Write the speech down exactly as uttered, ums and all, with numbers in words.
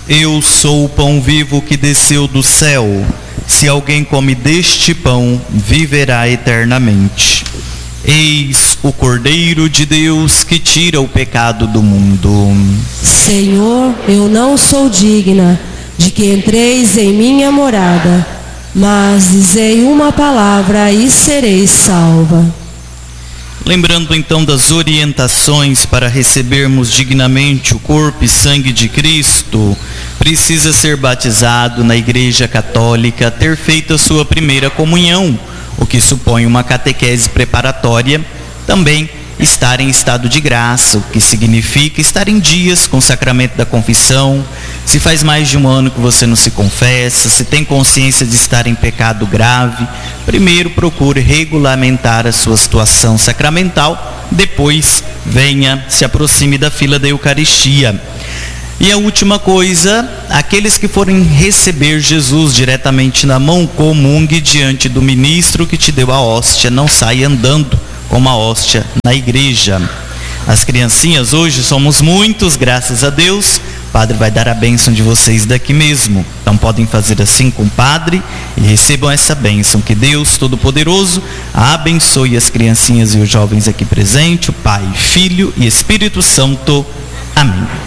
Eu sou o pão vivo que desceu do céu. Se alguém come deste pão, viverá eternamente. Eis o Cordeiro de Deus que tira o pecado do mundo. Senhor, eu não sou digna de que entreis em minha morada, mas dizei uma palavra e serei salva. Lembrando então das orientações para recebermos dignamente o corpo e sangue de Cristo, precisa ser batizado na Igreja Católica, ter feito a sua primeira comunhão, o que supõe uma catequese preparatória, também estar em estado de graça, o que significa estar em dias com o sacramento da confissão. Se faz mais de um ano que você não se confessa, se tem consciência de estar em pecado grave, primeiro procure regulamentar a sua situação sacramental, depois venha, se aproxime da fila da Eucaristia. E a última coisa, aqueles que forem receber Jesus diretamente na mão, comungue diante do ministro que te deu a hóstia, não saia andando com uma hóstia na igreja. As criancinhas, hoje somos muitos, graças a Deus, o padre vai dar a bênção de vocês daqui mesmo, então podem fazer assim com o padre e recebam essa bênção. Que Deus Todo-Poderoso abençoe as criancinhas e os jovens aqui presentes, o Pai, Filho e Espírito Santo. Amém.